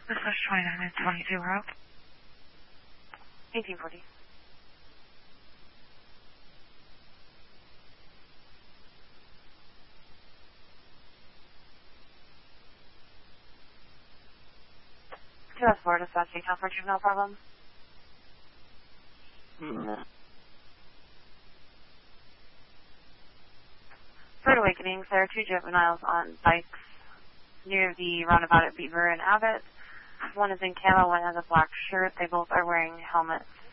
This is 29 and 20. 1840. Florida dispatch, account for juvenile problem. Third Awakenings, there are two juveniles on bikes near the roundabout at Beaver and Abbott. One is in camo, one has a black shirt. They both are wearing helmets.